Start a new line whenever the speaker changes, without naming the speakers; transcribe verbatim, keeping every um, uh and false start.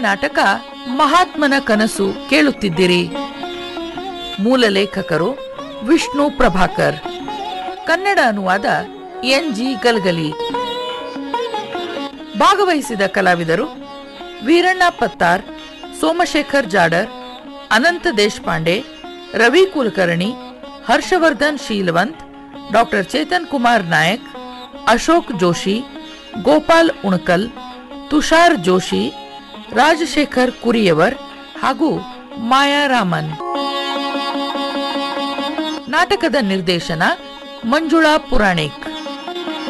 ನಾಟಕ ಮಹಾತ್ಮನ ಕನಸು ಕೇಳುತ್ತಿದ್ದಿರಿ. ಮೂಲ ಲೇಖಕರು ವಿಷ್ಣು ಪ್ರಭಾಕರ್, ಕನ್ನಡ ಅನುವಾದ ಎನ್ ಜಿ ಗಲಗಲಿ. ಭಾಗವಹಿಸಿದ ಕಲಾವಿದರು ವೀರಣ್ಣ ಪತ್ತಾರ್, ಸೋಮಶೇಖರ್ ಜಾಡರ್, ಅನಂತ ದೇಶಪಾಂಡೆ, ರವಿ ಕುಲಕರ್ಣಿ, ಹರ್ಷವರ್ಧನ್ ಶೀಲವಂತ್, ಡಾಕ್ಟರ್ ಚೇತನ್ ಕುಮಾರ್ ನಾಯಕ್, ಅಶೋಕ್ ಜೋಶಿ, ಗೋಪಾಲ್ ಉಣಕಲ್, ತುಷಾರ್ ಜೋಶಿ, ರಾಜಶೇಖರ್ ಕುರಿಯವರ್ ಹಾಗೂ ಮಾಯಾ ರಾಮನ್. ನಾಟಕದ ನಿರ್ದೇಶನ ಮಂಜುಳಾ ಪುರಾಣಿಕ್.